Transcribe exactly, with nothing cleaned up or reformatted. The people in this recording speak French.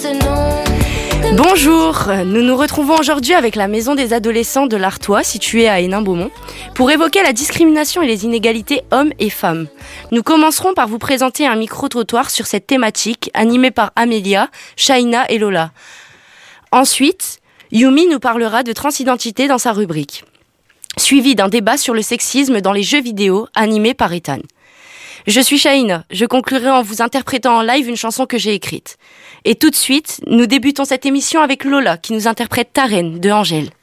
Bonjour, nous nous retrouvons aujourd'hui avec la Maison des adolescents de l'Artois, située à Hénin-Beaumont, pour évoquer la discrimination et les inégalités hommes et femmes. Nous commencerons par vous présenter un micro-trottoir sur cette thématique, animé par Amélia, Shaina et Lola. Ensuite, Yumi nous parlera de transidentité dans sa rubrique, suivi d'un débat sur le sexisme dans les jeux vidéo, animé par Ethan. Je suis Shaina, je conclurai en vous interprétant en live une chanson que j'ai écrite. Et tout de suite, nous débutons cette émission avec Lola qui nous interprète Ta Reine de Angèle.